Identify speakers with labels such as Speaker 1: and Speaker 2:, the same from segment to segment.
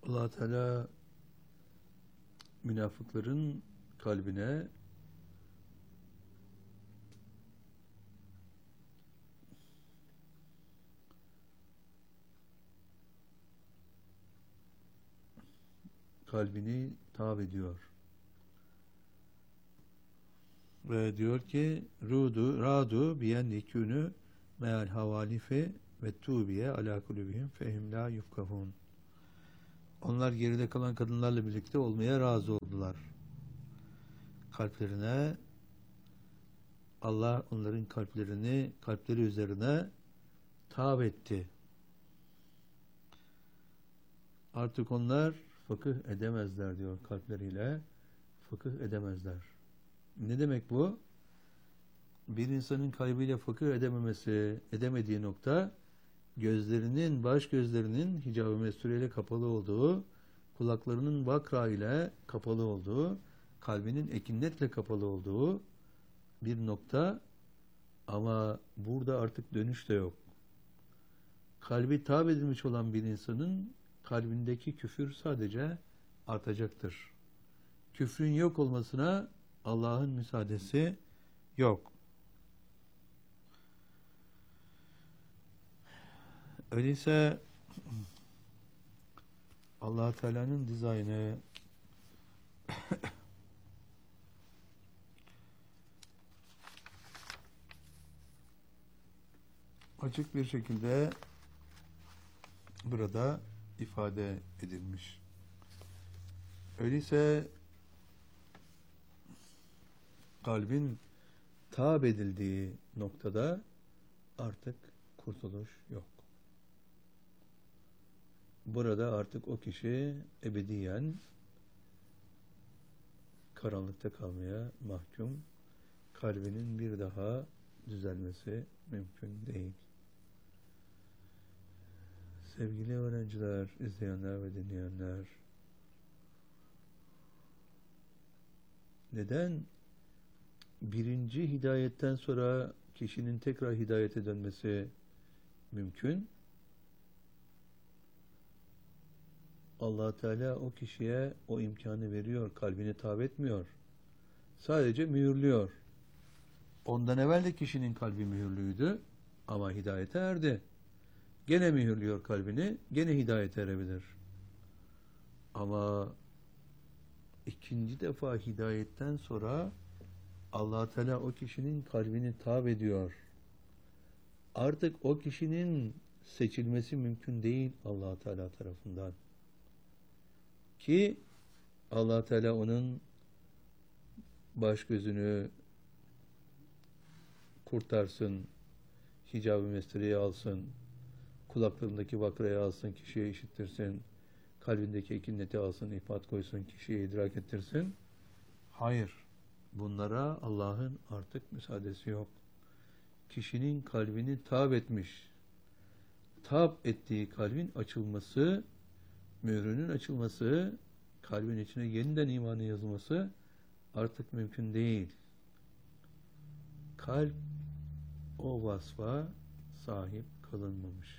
Speaker 1: Allah Teala münafıkların kalbine kalbini tav ediyor. Ve diyor ki radu biyen nikûnü meal havalife ve tubiye ala kulübihim fehim la yufkahun. Onlar geride kalan kadınlarla birlikte olmaya razı oldular. Kalplerine Allah onların kalpleri üzerine tav etti. Artık onlar fıkıh edemezler diyor, kalpleriyle fıkıh edemezler. Ne demek bu? Bir insanın kalbiyle fıkıh edemediği nokta, baş gözlerinin hicab-ı mestureyle kapalı olduğu, kulaklarının vakra ile kapalı olduğu, kalbinin ekinnetle kapalı olduğu bir nokta. Ama burada artık dönüş de yok. Kalbi tabi edilmiş olan bir insanın kalbindeki küfür sadece artacaktır. Küfrün yok olmasına Allah'ın müsaadesi yok. Öyleyse Allah Teala'nın dizaynı açık bir şekilde burada ifade edilmiş. Öyleyse kalbin tab edildiği noktada artık kurtuluş yok. Burada artık o kişi ebediyen karanlıkta kalmaya mahkum. Kalbinin bir daha düzelmesi mümkün değil. Sevgili öğrenciler, izleyenler ve dinleyenler, neden birinci hidayetten sonra kişinin tekrar hidayete dönmesi mümkün? Allah Teala o kişiye o imkanı veriyor, kalbini tav etmiyor. Sadece mühürlüyor. Ondan evvel de kişinin kalbi mühürlüydü ama hidayete erdi. Gene mühürlüyor kalbini, gene hidayete erebilir. Ama ikinci defa hidayetten sonra Allah Teala o kişinin kalbini tav ediyor. Artık o kişinin seçilmesi mümkün değil Allah Teala tarafından. Ki Allah Teala onun baş gözünü kurtarsın, hicab-ı mestireye alsın, kulaklarındaki vakrayı alsın, kişiye işittirsin, kalbindeki ekinneti alsın, ifat koysun, kişiye idrak ettirsin. Hayır. Bunlara Allah'ın artık müsaadesi yok. Kişinin kalbini tab etmiş. Tab ettiği kalbin açılması, mührünün açılması, kalbin içine yeniden imanı yazılması artık mümkün değil. Kalp o vasfa sahip kılınmamış.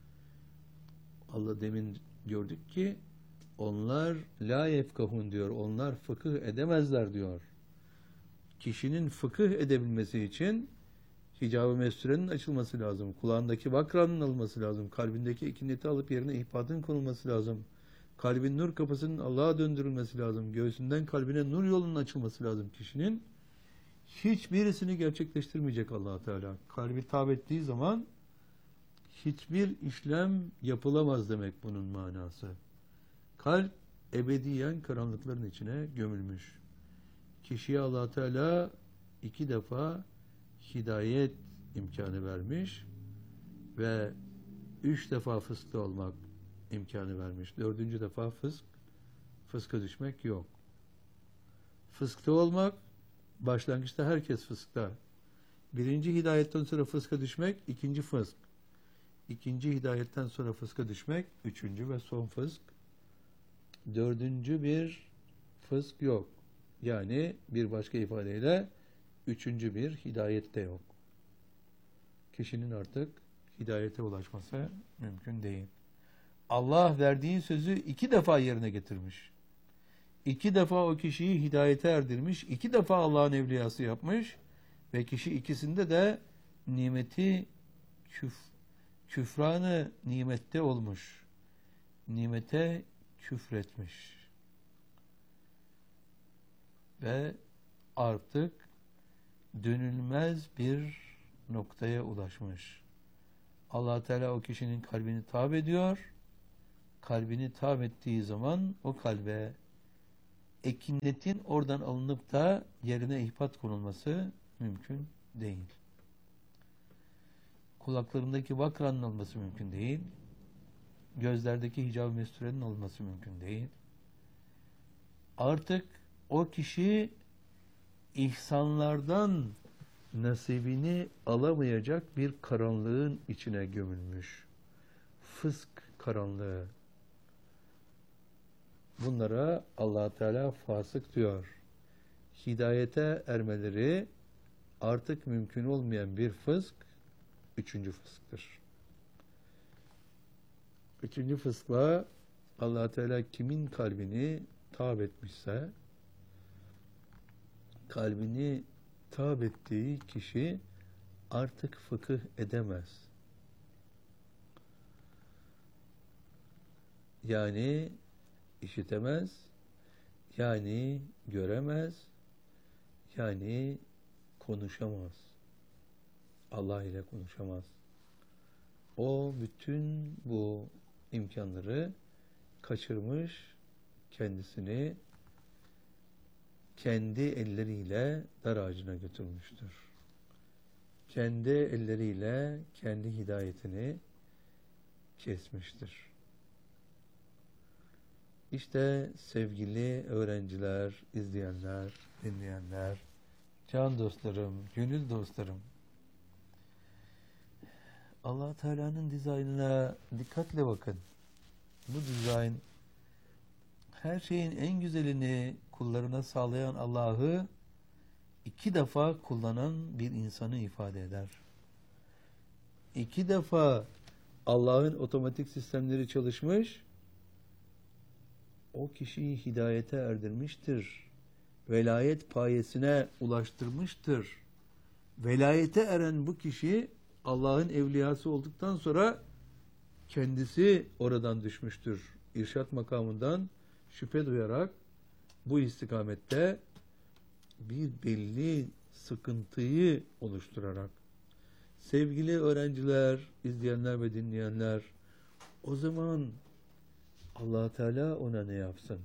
Speaker 1: Allah demin gördük ki onlar la yefkahun diyor. Onlar fıkıh edemezler diyor. Kişinin fıkıh edebilmesi için hicab-ı mesturenin açılması lazım. Kulağındaki vakranın alınması lazım. Kalbindeki ekineti alıp yerine ihbatın konulması lazım. Kalbin nur kapısının Allah'a döndürülmesi lazım. Göğsünden kalbine nur yolunun açılması lazım kişinin. Hiçbirisini gerçekleştirmeyecek Allah Teala. Kalbi tav ettiği zaman hiçbir işlem yapılamaz demek bunun manası. Kalp ebediyen karanlıkların içine gömülmüş. Kişiye Allah Teala 2 defa hidayet imkanı vermiş ve 3 defa fıskta olmak imkanı vermiş. 4. defa fıska düşmek yok. Fıskta olmak, başlangıçta herkes fıskta. 1. hidayetten sonra fıska düşmek, 2. fısk. 2. hidayetten sonra fıska düşmek, 3. ve son fısk. 4. bir fısk yok. Yani bir başka ifadeyle 3. bir hidayet de yok. Kişinin artık hidayete ulaşması mümkün değil. Allah verdiği sözü 2 defa yerine getirmiş. 2 defa o kişiyi hidayete erdirmiş. 2 defa Allah'ın evliyası yapmış. Ve kişi ikisinde de nimeti küfranı nimette olmuş. Nimete küfretmiş. Ve artık dönülmez bir noktaya ulaşmış. Allah Teala o kişinin kalbini tab ediyor. Kalbini tab ettiği zaman o kalbe ekinetin oradan alınıp da yerine ihpat konulması mümkün değil. Kulaklarındaki vakranın olması mümkün değil. Gözlerdeki hicab-ı mesturenin olması mümkün değil. Artık o kişi ihsanlardan nasibini alamayacak bir karanlığın içine gömülmüş. Fısk karanlığı. Bunlara Allah Teala fasık diyor. Hidayete ermeleri artık mümkün olmayan bir fısk, 3. fısktır. 3. fıskla Allah Teala kimin kalbini tab etmişse, kalbini tab ettiği kişi artık fıkıh edemez. Yani işitemez, yani göremez, yani konuşamaz. Allah ile konuşamaz. O bütün bu imkanları kaçırmış, kendisini kendi elleriyle dar ağacına götürmüştür. Kendi elleriyle kendi hidayetini kesmiştir. İşte sevgili öğrenciler, izleyenler, dinleyenler, can dostlarım, gönül dostlarım, Allah Teala'nın dizaynına dikkatle bakın. Bu dizayn her şeyin en güzelini kullarına sağlayan Allah'ı 2 defa kullanan bir insanı ifade eder. 2 defa Allah'ın otomatik sistemleri çalışmış, o kişiyi hidayete erdirmiştir. Velayet payesine ulaştırmıştır. Velayete eren bu kişi Allah'ın evliyası olduktan sonra kendisi oradan düşmüştür. İrşat makamından şüphe duyarak bu istikamette bir belli sıkıntıyı oluşturarak. Sevgili öğrenciler, izleyenler ve dinleyenler, o zaman Allah Teala ona ne yapsın?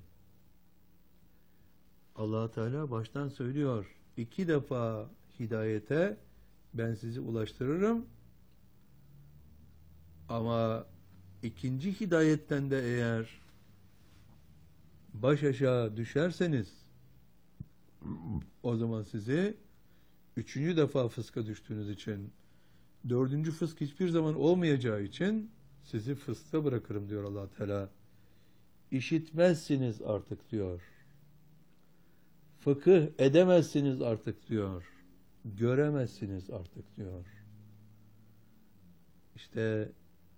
Speaker 1: Allah Teala baştan söylüyor. 2 defa hidayete ben sizi ulaştırırım. Ama 2. hidayetten de eğer baş aşağı düşerseniz o zaman sizi 3. defa fıska düştüğünüz için 4. fısk hiçbir zaman olmayacağı için sizi fıska bırakırım diyor Allah Teala. İşitmezsiniz artık diyor. Fıkıh edemezsiniz artık diyor. Göremezsiniz artık diyor. İşte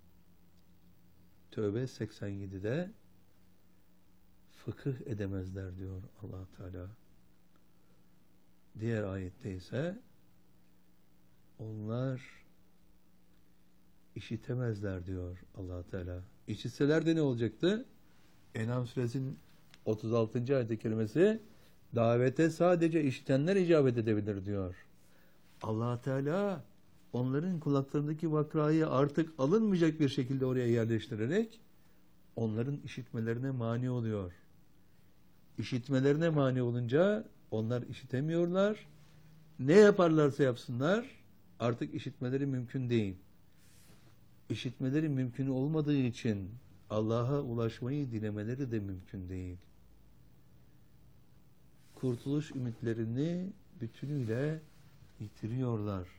Speaker 1: Tövbe 87'de fıkıh edemezler diyor Allah Teala. Diğer ayette ise onlar işitemezler diyor Allah Teala. İşitseler de ne olacaktı? En'am suresinin 36. ayet-i kerimesi davete sadece işitenler icabet edebilir diyor. Allah Teala onların kulaklarındaki vakrayı artık alınmayacak bir şekilde oraya yerleştirerek onların işitmelerine mani oluyor. İşitmelerine mani olunca onlar işitemiyorlar. Ne yaparlarsa yapsınlar artık işitmeleri mümkün değil. İşitmeleri mümkün olmadığı için Allah'a ulaşmayı dilemeleri de mümkün değil. Kurtuluş ümitlerini bütünüyle yitiriyorlar.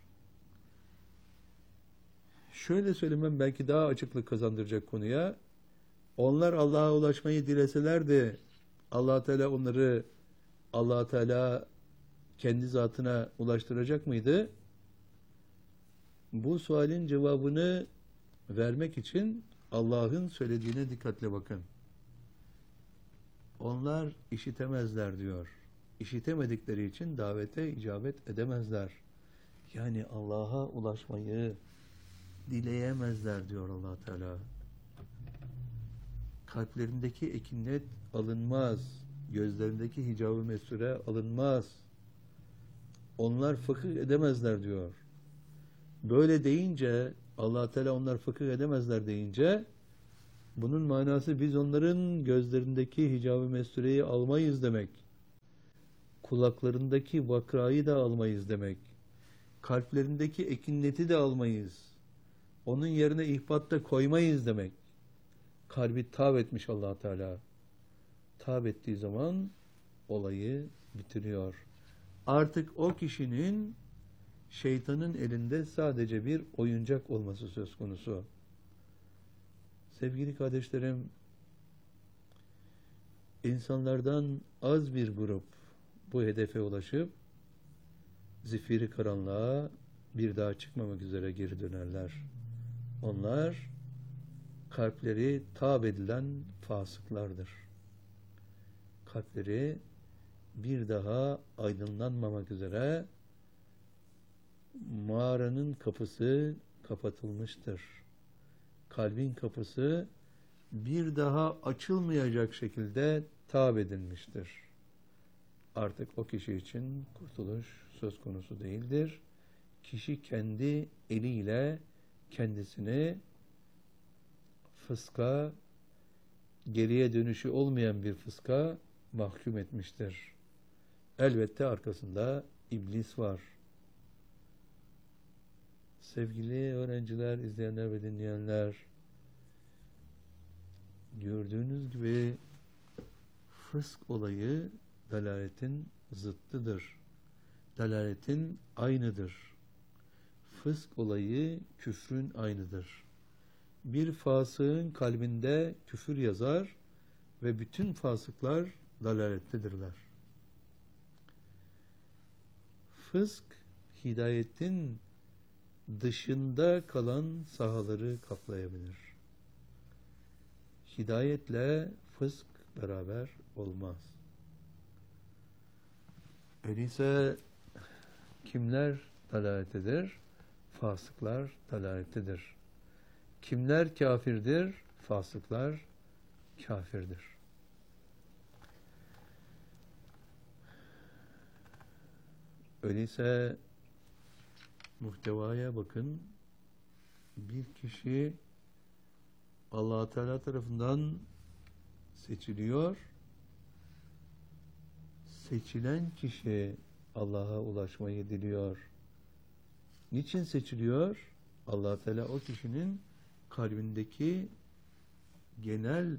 Speaker 1: Şöyle söylemem belki daha açıklık kazandıracak konuya. Onlar Allah'a ulaşmayı dileselerdi Allah Teala onları Allah Teala kendi zatına ulaştıracak mıydı? Bu sualin cevabını vermek için Allah'ın söylediğine dikkatle bakın. Onlar işitemezler diyor. İşitemedikleri için davete icabet edemezler. Yani Allah'a ulaşmayı dileyemezler diyor Allah Teala. Kalplerindeki ekinet alınmaz. Gözlerindeki hicab-ı mesure alınmaz. Onlar fıkıh edemezler diyor. Böyle deyince, Allah Teala onlar fıkıh edemezler deyince, bunun manası biz onların gözlerindeki hicab-ı mesureyi almayız demek. Kulaklarındaki vakrayı da almayız demek. Kalplerindeki ekineti de almayız. Onun yerine ihbat da koymayız demek. Kalbi tab etmiş Allah Teala. Tab ettiği zaman olayı bitiriyor. Artık o kişinin şeytanın elinde sadece bir oyuncak olması söz konusu. Sevgili kardeşlerim, insanlardan az bir grup bu hedefe ulaşıp zifiri karanlığa bir daha çıkmamak üzere geri dönerler. Onlar kalpleri tab edilen fasıklardır. Kalpleri bir daha aydınlanmamak üzere mağaranın kapısı kapatılmıştır. Kalbin kapısı bir daha açılmayacak şekilde tab edilmiştir. Artık o kişi için kurtuluş söz konusu değildir. Kişi kendi eliyle kendisini fıska, geriye dönüşü olmayan bir fıska mahkum etmiştir. Elbette arkasında iblis var. Sevgili öğrenciler, izleyenler ve dinleyenler, gördüğünüz gibi fısk olayı dalaletin zıttıdır. Dalaletin aynıdır. Fısk olayı küfrün aynıdır. Bir fasığın kalbinde küfür yazar ve bütün fasıklar dalalettedirler. Fısk, hidayetin dışında kalan sahaları kaplayabilir. Hidayetle fısk beraber olmaz. Öyleyse kimler dalalettedir? Fasıklar dalalettedir. Kimler kafirdir? Fasıklar kafirdir. Öyleyse muhtevaya bakın. Bir kişi Allah Teala tarafından seçiliyor. Seçilen kişi Allah'a ulaşmayı diliyor. Niçin seçiliyor? Allah Teala o kişinin kalbindeki genel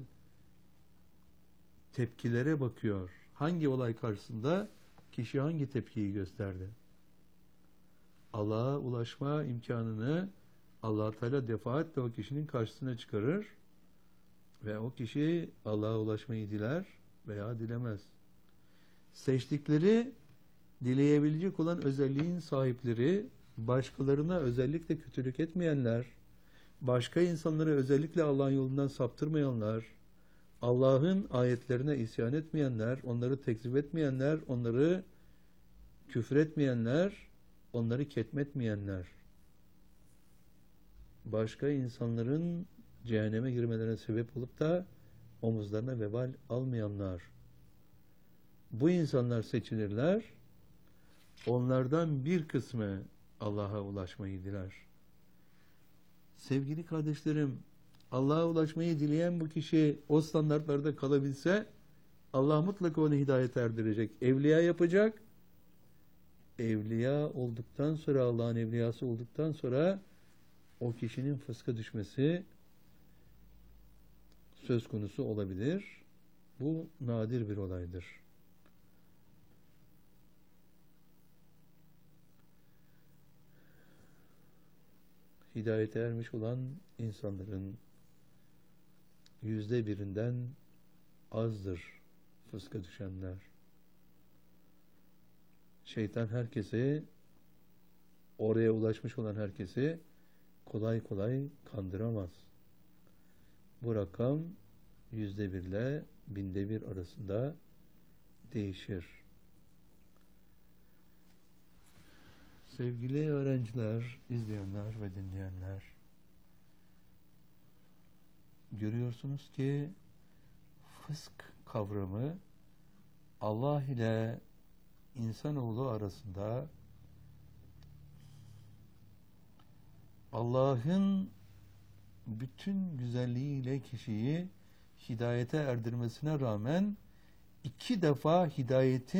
Speaker 1: tepkilere bakıyor. Hangi olay karşısında kişi hangi tepkiyi gösterdi? Allah'a ulaşma imkanını Allah Teala defaatle o kişinin karşısına çıkarır ve o kişi Allah'a ulaşmayı diler veya dilemez. Seçtikleri, dileyebilecek olan özelliğin sahipleri, başkalarına özellikle kötülük etmeyenler, başka insanları özellikle Allah'ın yolundan saptırmayanlar, Allah'ın ayetlerine isyan etmeyenler, onları tekzip etmeyenler, onları küfür etmeyenler, onları ketmetmeyenler, başka insanların cehenneme girmelerine sebep olup da omuzlarına vebal almayanlar. Bu insanlar seçilirler. Onlardan bir kısmı Allah'a ulaşmayı diler. Sevgili kardeşlerim, Allah'a ulaşmayı dileyen bu kişi o standartlarda kalabilse Allah mutlaka onu hidayete erdirecek. Evliya yapacak. Evliya olduktan sonra, Allah'ın evliyası olduktan sonra o kişinin fıska düşmesi söz konusu olabilir. Bu nadir bir olaydır. Hidayete ermiş olan insanların %1'inden azdır fıska düşenler. Şeytan herkesi, oraya ulaşmış olan herkesi kolay kolay kandıramaz. bu rakam %1 ile 1000'de 1 arasında değişir. Sevgili öğrenciler, izleyenler ve dinleyenler, görüyorsunuz ki fısk kavramı Allah ile insanoğlu arasında Allah'ın bütün güzelliğiyle kişiyi hidayete erdirmesine rağmen 2 defa hidayetin